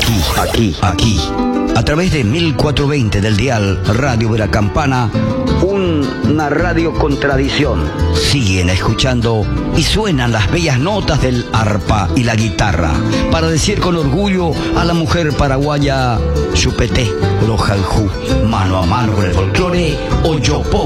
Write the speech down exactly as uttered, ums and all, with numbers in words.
aquí, aquí, aquí. A través de mil cuatrocientos veinte del dial Radio Veracampana, una radio con tradición. Siguen escuchando y suenan las bellas notas del arpa y la guitarra para decir con orgullo a la mujer paraguaya Chupeté, Lojaljú, mano a mano con el folclore, Oyopó.